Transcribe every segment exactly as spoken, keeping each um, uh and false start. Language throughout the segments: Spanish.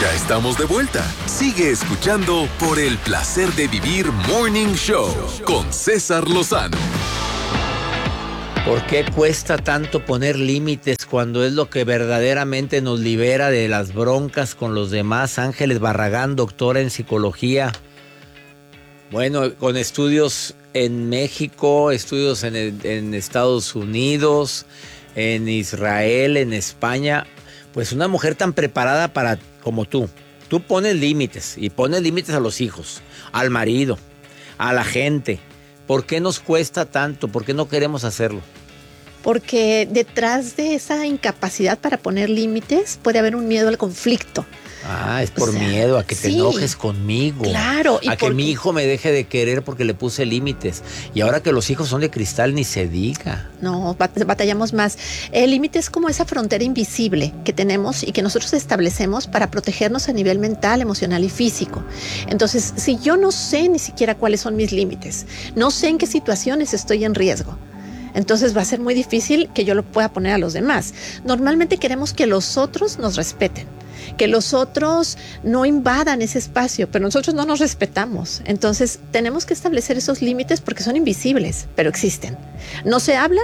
Ya estamos de vuelta. Sigue escuchando por el placer de vivir Morning Show con César Lozano. ¿Por qué cuesta tanto poner límites cuando es lo que verdaderamente nos libera de las broncas con los demás? Ángeles Barragán, doctora en psicología. Bueno, con estudios en México, estudios en, en Estados Unidos, en Israel, en España. Pues una mujer tan preparada para como tú. Tú pones límites y pones límites a los hijos, al marido, a la gente. ¿Por qué nos cuesta tanto? ¿Por qué no queremos hacerlo? Porque detrás de esa incapacidad para poner límites puede haber un miedo al conflicto. Ah, es por o sea, miedo a que te sí, enojes conmigo. Claro. Y a que mi hijo me deje de querer porque le puse límites. Y ahora que los hijos son de cristal, ni se diga. No, batallamos más. El límite es como esa frontera invisible que tenemos y que nosotros establecemos para protegernos a nivel mental, emocional y físico. Entonces, si yo no sé ni siquiera cuáles son mis límites, no sé en qué situaciones estoy en riesgo, entonces va a ser muy difícil que yo lo pueda poner a los demás. Normalmente queremos que los otros nos respeten, que los otros no invadan ese espacio, pero nosotros no nos respetamos. Entonces tenemos que establecer esos límites porque son invisibles, pero existen. No se hablan,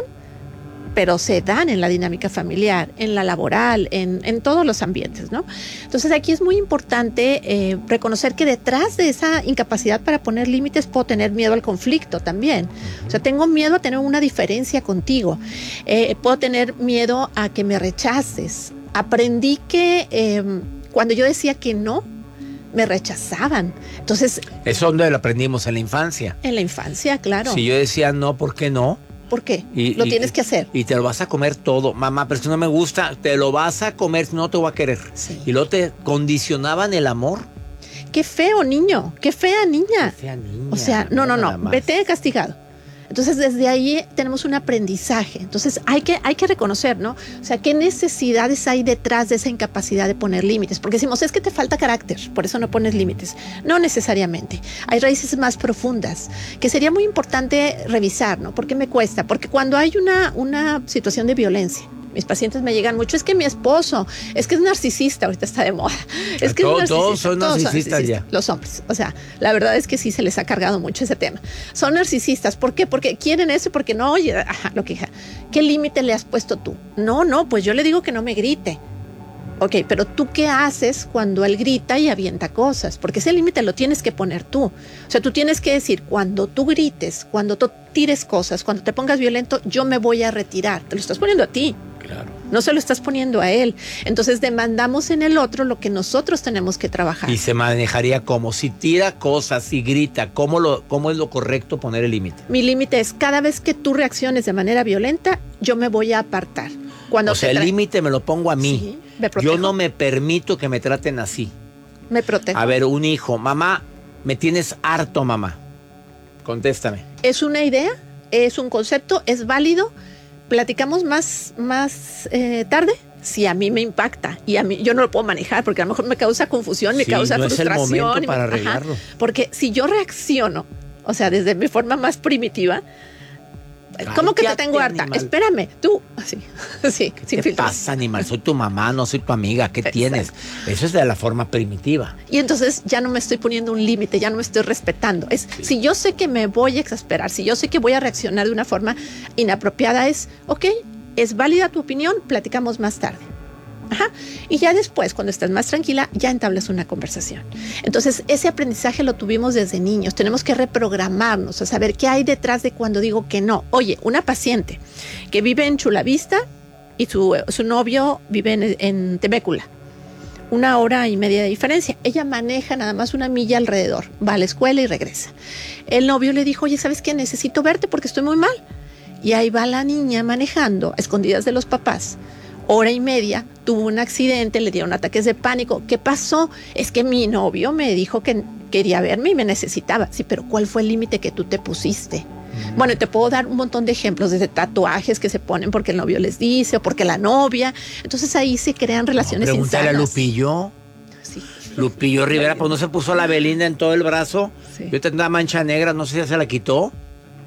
pero se dan en la dinámica familiar, en la laboral, en, en todos los ambientes, ¿no? Entonces aquí es muy importante eh, reconocer que detrás de esa incapacidad para poner límites puedo tener miedo al conflicto también. O sea, tengo miedo a tener una diferencia contigo. Eh, puedo tener miedo a que me rechaces. Aprendí que eh, cuando yo decía que no, me rechazaban. Entonces... ¿Eso dónde lo aprendimos? ¿En la infancia? En la infancia, claro. Si yo decía no, ¿por qué no? ¿Por qué? Y, lo y, tienes que hacer. Y te lo vas a comer todo. Mamá, pero si no me gusta, te lo vas a comer, si no te voy a querer. Sí. Y luego te condicionaban el amor. Qué feo niño, qué fea niña. Qué fea niña. O sea, no, no, no, vete castigado. Entonces, desde ahí tenemos un aprendizaje. Entonces, hay que, hay que reconocer, ¿no? O sea, ¿qué necesidades hay detrás de esa incapacidad de poner límites? Porque decimos, es que te falta carácter, por eso no pones límites. No necesariamente. Hay raíces más profundas que sería muy importante revisar, ¿no? ¿Por qué me cuesta? Porque cuando hay una, una situación de violencia, mis pacientes me llegan mucho, es que mi esposo, es que es narcisista, ahorita está de moda. Es que todos, es narcisista. todos son todos narcisistas, son narcisistas ya. Los hombres, o sea, la verdad es que sí se les ha cargado mucho ese tema. Son narcisistas, ¿por qué? Porque quieren eso, porque no, oye, ajá, lo que ¿qué límite le has puesto tú? No, no, pues yo le digo que no me grite. Ok, pero ¿tú qué haces cuando él grita y avienta cosas? Porque ese límite lo tienes que poner tú. O sea, tú tienes que decir, cuando tú grites, cuando tú tires cosas, cuando te pongas violento, yo me voy a retirar. Te lo estás poniendo a ti. Claro. No se lo estás poniendo a él. Entonces demandamos en el otro lo que nosotros tenemos que trabajar. Y se manejaría como si tira cosas y grita. ¿Cómo, lo, cómo es lo correcto poner el límite? Mi límite es cada vez que tú reacciones de manera violenta, yo me voy a apartar. Cuando o sea, el límite me lo pongo a mí. Sí, me protejo. Yo no me permito que me traten así. Me protejo. A ver, un hijo. Mamá, me tienes harto, mamá. Contéstame. ¿Es una idea? ¿Es un concepto? ¿Es válido? ¿Platicamos más, más eh, tarde? Si a mí me impacta y a mí yo no lo puedo manejar porque a lo mejor me causa confusión, me sí, causa no frustración. Es el momento me, para arreglarlo. Ajá, porque si yo reacciono, o sea, desde mi forma más primitiva, ¿cómo que te tengo harta? Animal. Espérame, tú. Sí, sí. ¿Qué te filtros. pasa, animal? Soy tu mamá, no soy tu amiga. ¿Qué Exacto. tienes? Eso es de la forma primitiva. Y entonces ya no me estoy poniendo un límite, ya no me estoy respetando. Es sí. Si yo sé que me voy a exasperar, si yo sé que voy a reaccionar de una forma inapropiada, es, ok, es válida tu opinión, platicamos más tarde. Ajá. Y ya después, cuando estás más tranquila, ya entablas una conversación. Entonces, ese aprendizaje lo tuvimos desde niños. Tenemos que reprogramarnos a saber qué hay detrás de cuando digo que no. Oye, una paciente que vive en Chulavista y su, su novio vive en, en Temecula. Una hora y media de diferencia. Ella maneja nada más una milla alrededor. Va a la escuela y regresa. El novio le dijo, oye, ¿sabes qué? Necesito verte porque estoy muy mal. Y ahí va la niña manejando a escondidas de los papás. Hora y media, tuvo un accidente, le dieron ataques de pánico. ¿Qué pasó? Es que mi novio me dijo que quería verme y me necesitaba. Sí, pero ¿cuál fue el límite que tú te pusiste? Mm. Bueno, te puedo dar un montón de ejemplos, desde tatuajes que se ponen porque el novio les dice o porque la novia. Entonces ahí se crean relaciones no, pregúntale insanas. a Lupillo. Sí. Lupillo Rivera, pues no se puso la Belinda en todo el brazo. Sí. Yo tengo una mancha negra, no sé si ya se la quitó.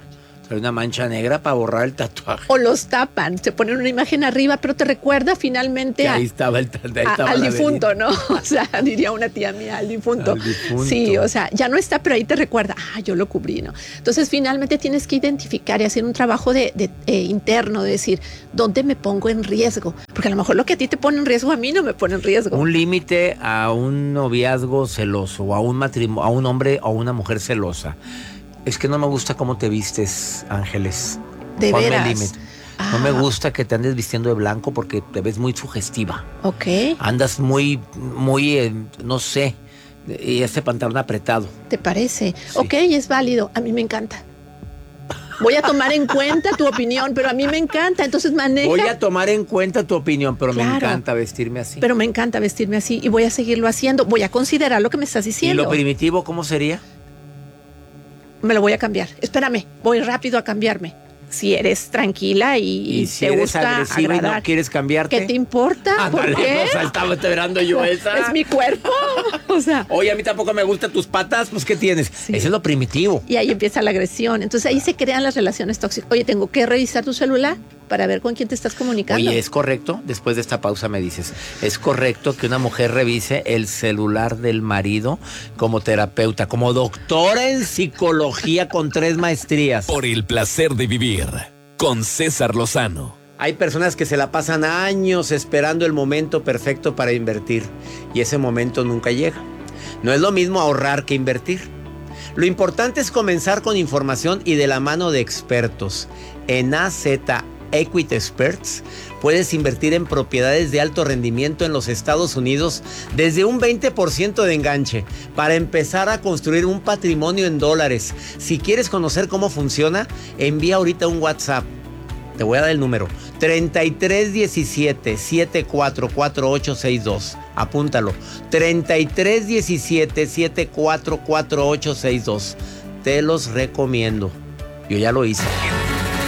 Hay una mancha negra para borrar el tatuaje. O los tapan, se ponen una imagen arriba, pero te recuerda finalmente Que a, ahí estaba el ahí a- estaba al la difunto, velita. ¿no? O sea, diría una tía mía, al difunto. Al difunto. Sí, o sea, ya no está, pero ahí te recuerda, ah, yo lo cubrí, ¿no? Entonces, finalmente tienes que identificar y hacer un trabajo de, de, eh, interno, de decir, ¿dónde me pongo en riesgo? Porque a lo mejor lo que a ti te pone en riesgo, a mí no me pone en riesgo. Un límite a un noviazgo celoso, o a un matrimonio, a un hombre o una mujer celosa. Es que no me gusta cómo te vistes, Ángeles. De Ponme veras. límite. No me Ah. gusta que te andes vistiendo de blanco porque te ves muy sugestiva. Ok, Andas muy, muy, eh, no sé, y ese pantalón apretado. ¿te parece? Ok, es válido, a mí me encanta. Voy a tomar en cuenta tu opinión, pero a mí me encanta, entonces maneja. Voy a tomar en cuenta tu opinión, pero me Claro. encanta vestirme así. Pero me encanta vestirme así y voy a seguirlo haciendo. Voy a considerar lo que me estás ¿Y diciendo. lo primitivo cómo sería? Me lo voy a cambiar. Espérame, voy rápido a cambiarme. Si eres tranquila y, Y si te eres gusta agresiva y agradar, no quieres cambiarte. ¿qué te importa? ¿Por Ándale, qué? o sea, estaba esperando yo esa. Es mi cuerpo. O sea, Oye, a mí tampoco me gustan tus patas, pues ¿qué tienes? Sí. Ese es lo primitivo. y ahí empieza la agresión. Entonces ahí se crean las relaciones tóxicas. Oye, tengo que revisar tu celular para ver con quién te estás comunicando. Oye, ¿es correcto? Después de esta pausa me dices, ¿es correcto que una mujer revise el celular del marido como terapeuta, como doctora en psicología con tres maestrías? Por el placer de vivir con César Lozano. Hay personas que se la pasan años esperando el momento perfecto para invertir y ese momento nunca llega. No es lo mismo ahorrar que invertir. Lo importante es comenzar con información y de la mano de expertos. En A Z Equity Experts puedes invertir en propiedades de alto rendimiento en los Estados Unidos desde un veinte por ciento de enganche para empezar a construir un patrimonio en dólares. Si quieres conocer cómo funciona, envía ahorita un WhatsApp. Te voy a dar el número treinta y tres diecisiete, setenta y cuatro, cuarenta y ocho sesenta y dos. Apúntalo. treinta y tres diecisiete, setenta y cuatro, cuarenta y ocho sesenta y dos. Te los recomiendo. Yo ya lo hice.